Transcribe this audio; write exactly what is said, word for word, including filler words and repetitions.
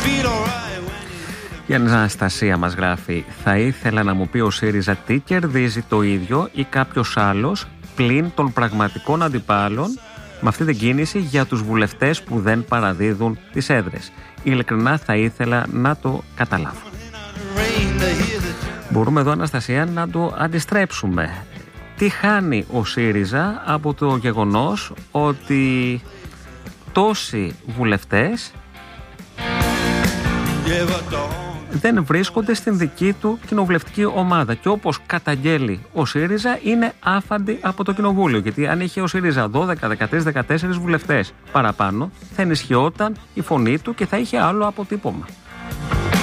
Η Αναστασία μας γράφει: θα ήθελα να μου πει ο ΣΥΡΙΖΑ τι κερδίζει το ίδιο ή κάποιος άλλος πλην των πραγματικών αντιπάλων με αυτή την κίνηση για τους βουλευτές που δεν παραδίδουν τις έδρες. Ειλικρινά θα ήθελα να το καταλάβω. Μπορούμε εδώ, Αναστασία, να το αντιστρέψουμε. Τι χάνει ο ΣΥΡΙΖΑ από το γεγονός ότι τόσοι βουλευτές δεν βρίσκονται στην δική του κοινοβουλευτική ομάδα και όπως καταγγέλει ο ΣΥΡΙΖΑ είναι άφαντοι από το κοινοβούλιο, γιατί αν είχε ο ΣΥΡΙΖΑ δώδεκα, δεκατρία, δεκατέσσερα βουλευτές παραπάνω θα ενισχυόταν η φωνή του και θα είχε άλλο αποτύπωμα.